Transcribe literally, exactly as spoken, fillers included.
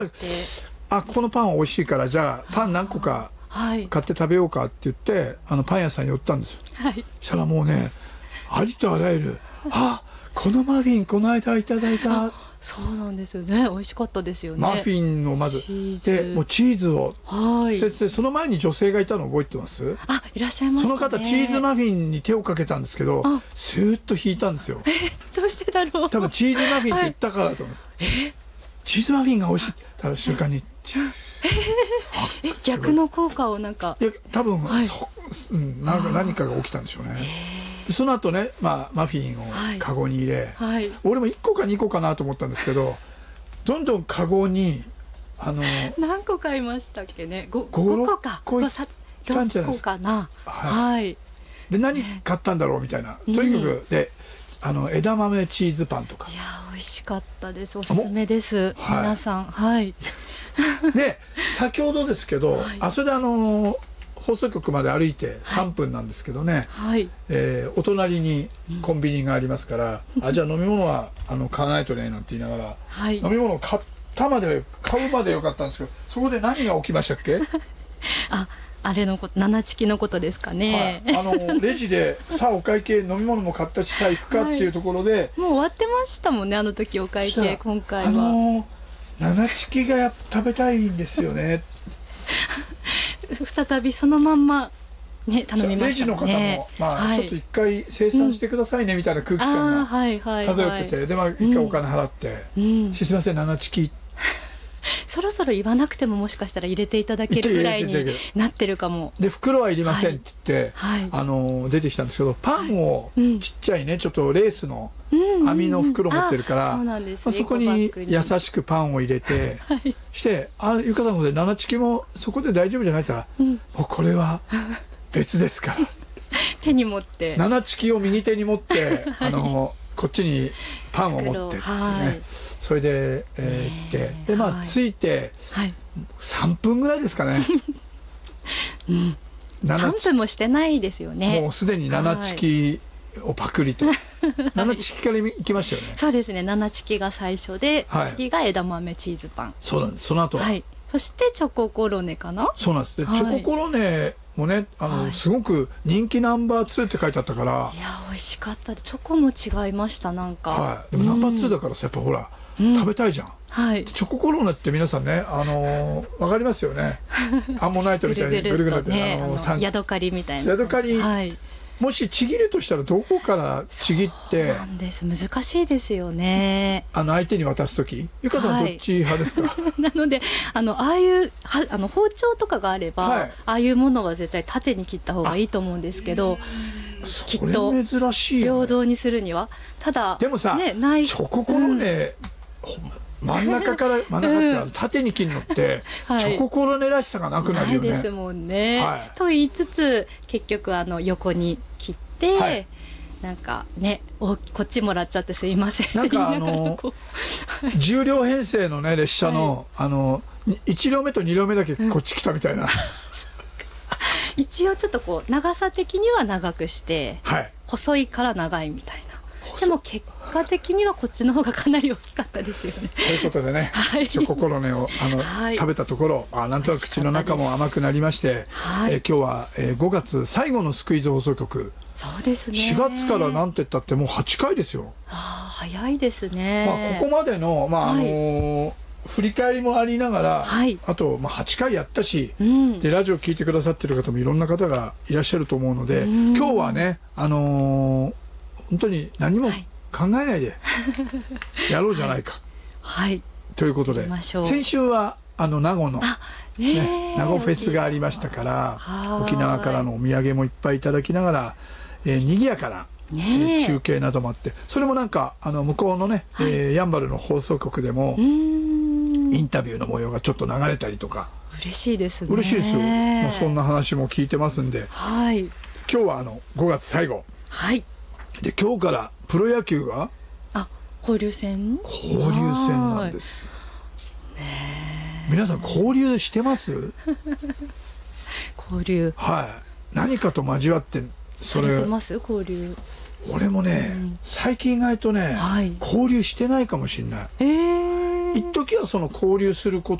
あ、このパンは美味しいからじゃあパン何個か買って食べようかって言ってあのパン屋さんに寄ったんですよ。 はい、 したらもうねありとあらゆるあこのマフィンこの間いただいた。 そうなんですよね。美味しかったですよね。 マフィンをまずでもうチーズをはいそしてその前に女性がいたの覚えてます？ あ、いらっしゃいましたね。 その方チーズマフィンに手をかけたんですけどスーッと引いたんですよ。 えどうしてだろう。 多分チーズマフィンって言ったからだと思います、はい、えチーズマフィンが美味しいって言った瞬間にええ逆の効果をなんかいや多分、 はいそうん、なんか何かが起きたんでしょうね。でその後ね、まあ、マフィンをカゴに入れ、 はい、 俺もいっこかにこかなと思ったんですけどどんどんカゴにあの何個買いましたっけね。 5, 5 個か個いったんじゃないですか。 ろっこかな。 はい、 はい、 で何買ったんだろうみたいな、とにかく、うん、であの枝豆チーズパンとかいや美味しかったです。おすすめです、 はい、 皆さん。はいで先ほどですけど、はい、あそれであの放送局まで歩いてさんぷんなんですけどね、 はいえー、お隣にコンビニがありますから、うん、あじゃあ飲み物はあの買わないとねなんて言いながら、はい、飲み物を買ったまで買うまでよかったんですけどそこで何が起きましたっけ？ ああれのこと七チキのことですかね、 はい、あのレジでさあお会計飲み物も買ったしさあ行くかっていうところで、はい、 もう終わってましたもんねあの時お会計。今回はあの七チキがや食べたいんですよね再びそのまんまね頼みましたね。レジの方も、 まあはい、ちょっと一回清算してくださいねみたいな空気感が漂ってて、でまあ一回お金払って「うん、すいません七チキ」 そろそろ言わなくてももしかしたら入れていただけるぐらいになってるかも。 で袋はいりませんって言って、はいはい、あの出てきたんですけどパンをちっちゃいねちょっとレースの網の袋持ってるから、まあ、そこに優しくパンを入れて、はい、して「あゆかさんので七チキもそこで大丈夫じゃない?」って言ったら、うん、もうこれは別ですから手に持って七チキを右手に持って、はい、あのこっちにパンを持ってってね、はい、それで、えー、行ってでまあ着いてさんぷんぐらいですかね、 うん、さんぷんもしてないですよね。 もうすでに七チキをパクリと七チキから行きましたよね。 そうですね七チキが最初で、はい、次が枝豆チーズパン。 そうなんです。その後は、はい、 そしてチョココロネかな。 そうなんです。で、はい、チョココロネもねあの、はい、すごく人気ナンバーツーって書いてあったからいや美味しかった。チョコも違いましたなんか、 はい、でもナンバーツーだからさやっぱほら、うん、食べたいじゃん、はい、チョココロネって皆さんねあのー、分かりますよねアンモナイトみたいにぐるぐるってね、あのヤドカリみたいなヤドカリ、はい、もしちぎるとしたらどこからちぎってそうなんです難しいですよね。 あの相手に渡す時ゆかさんどっち派ですか？はい、 なのであのああいうはあの包丁とかがあれば、はい、ああいうものは絶対縦に切った方がいいと思うんですけどきっと珍しいよね、 平等にするには。ただでもさ、ね、ないチョココロネ、うん、真ん中から真ん中から縦に切るのって、うん、チョココロネらしさがなくなるよね。 ないですもんね、はい、と言いつつ結局あの横に切って、はい、なんかねおこっちもらっちゃってすいませんって言いながらなんかあのじゅう両編成のね列車の、はい、あのいち両目とに両目だけこっち来たみたいな、うん、 一応ちょっとこう長さ的には長くして、はい、細いから長いみたいな。でも結果的にはこっちの方がかなり大きかったですよね。 ということでね、はい、チョココロネをあの、はい、食べたところあなんとなく口の中も甘くなりまして、はい、え今日は、えー、ごがつ最後のスクイズ放送局。 そうですね、 しがつからなんて言ったってもうはちかいですよ。 あ早いですね、 まあ、ここまでの、まああのーはい、振り返りもありながら、はい、あと、まあ、はちかいやったし、うん、でラジオ聞いてくださってる方もいろんな方がいらっしゃると思うので、うん、今日はね、あのー、本当に何も考えないでやろうじゃないか、はいはい、ということで先週はあの名護の、ね、名護フェスがありましたから沖縄からのお土産もいっぱいいただきながら、えー、賑やかな、えー、中継などもあってそれもなんかあの向こうのね、はい、えー、やんばるの放送局でもインタビューの模様がちょっと流れたりとか嬉しいですね。 嬉しいですよ。もうそんな話も聞いてますんで、はい、今日はあのごがつ最後、はい、で今日からプロ野球があ交流戦交流戦なんです。ね、皆さん交流してます交流、 はい、何かと交わってそれされてます交流。 俺もね、うん、最近意外とね、はい、交流してないかもしれない。えー一時はその交流するこ